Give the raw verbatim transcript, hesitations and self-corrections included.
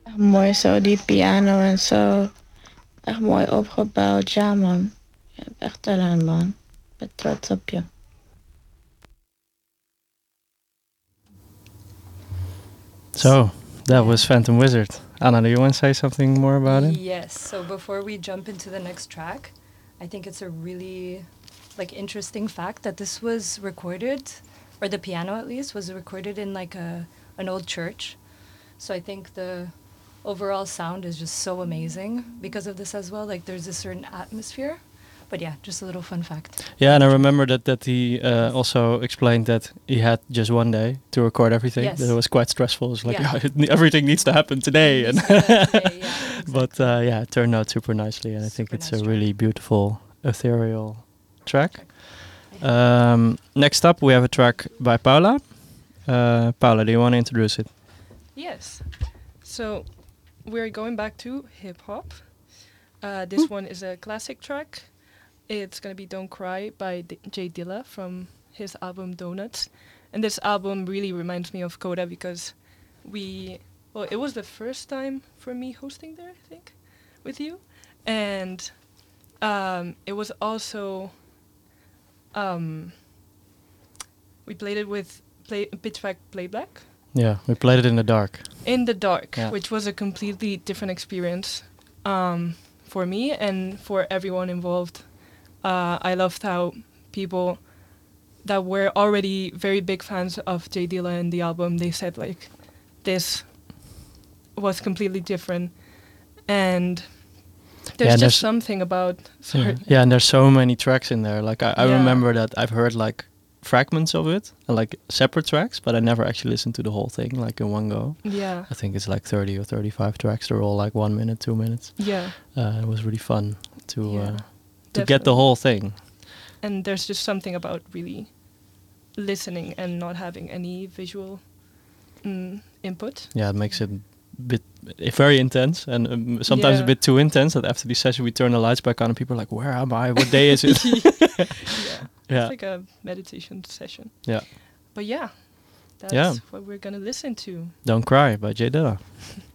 Mooi zo, die piano en zo. Echt mooi opgebouwd, ja man. Je hebt echt talent man. Ik ben trots op je. So, that was Phantom Wizard. Anna, do you want to say something more about it? Yes. So before we jump into the next track, I think it's a really like interesting fact that this was recorded, or the piano at least was recorded in like a an old church. So I think the overall sound is just so amazing because of this as well. Like there's a certain atmosphere. But yeah, just a little fun fact. Yeah, and I remember that that he uh, also explained that he had just one day to record everything. Yes. That it was quite stressful. It's like, Yeah. yeah, it, everything needs to happen today. It And needs to be done today, yeah, exactly. But uh, yeah, it turned out super nicely, and I think Super it's nice a track. really beautiful ethereal track. Um, next up, we have a track by Paula. Uh, Paula, do you want to introduce it? Yes. So we're going back to hip hop. Uh, this one is a classic track. It's gonna be "Don't Cry" by D- Jay Dilla from his album Donuts, and this album really reminds me of Coda because we, well, it was the first time for me hosting there, I think, with you, and um, it was also um, we played it with play pitch black playback. Yeah, we played it in the dark. In the dark, Yeah. which was a completely different experience um, for me and for everyone involved. Uh, I loved how people that were already very big fans of Jay Dilla and the album, they said like, this was completely different. And there's Yeah, just there's- something about... Sorry. Yeah. yeah, and there's so many tracks in there. Like I, I Yeah. remember that I've heard like fragments of it, and, like separate tracks, but I never actually listened to the whole thing like in one go. Yeah, I think it's like thirty or thirty-five tracks. They're all like one minute, two minutes. yeah. Uh, it was really fun to Yeah, uh, to get the definitely. whole thing. And there's just something about really listening and not having any visual mm, input. Yeah, it makes it bit eh, very intense, and um, sometimes a Yeah. bit too intense. That after the session we turn the lights back on, and people are like, "Where am I? What day is it?" yeah. Yeah. It's like a meditation session. Yeah. But yeah, that's Yeah. what we're gonna listen to. Don't Cry by Jay Dilla.